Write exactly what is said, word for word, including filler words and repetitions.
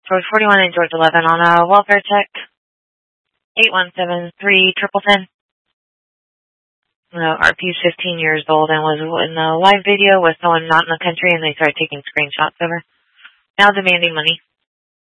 George forty-one and George eleven on a welfare check. eight one seven three triple ten. No, R P's fifteen years old and was in the live video with someone not in the country, and they started taking screenshots of her. Now demanding money.